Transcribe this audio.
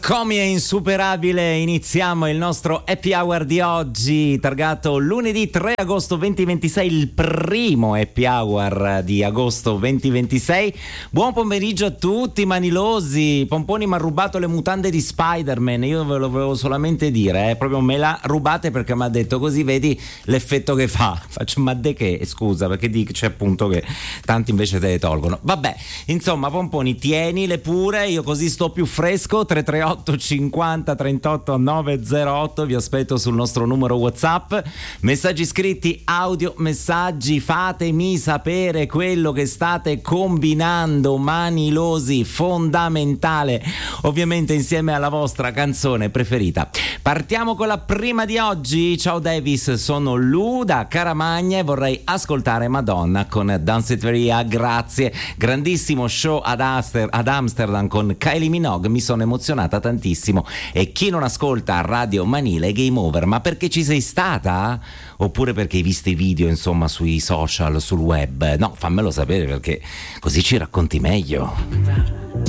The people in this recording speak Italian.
Come è insuperabile, iniziamo il nostro happy hour di oggi, targato lunedì 3 agosto 2026, il primo happy hour di agosto 2026. Buon pomeriggio a tutti manilosi. Pomponi mi ha rubato le mutande di Spider-Man, io ve lo volevo solamente dire, proprio me la rubate perché mi ha detto così vedi l'effetto che fa. Faccio ma de che? Scusa, perché c'è appunto che tanti invece te le tolgono. Vabbè, insomma Pomponi tienile pure, io così sto più fresco. 338 50 38 908, vi aspetto sul nostro numero WhatsApp, messaggi scritti, audio, messaggi, fatemi sapere quello che state combinando, manilosi, fondamentale, ovviamente insieme alla vostra canzone preferita. Partiamo con la prima di oggi. Ciao Davis, sono Lu da Caramagna e vorrei ascoltare Madonna con Danceteria, grazie, grandissimo show ad Amsterdam con Kylie Minogue, mi sono emozionata tantissimo. E chi non ascolta Radio Manile Game Over, ma perché ci sei stata? Oppure perché hai visto i video insomma sui social, sul web? No, fammelo sapere perché così ci racconti meglio.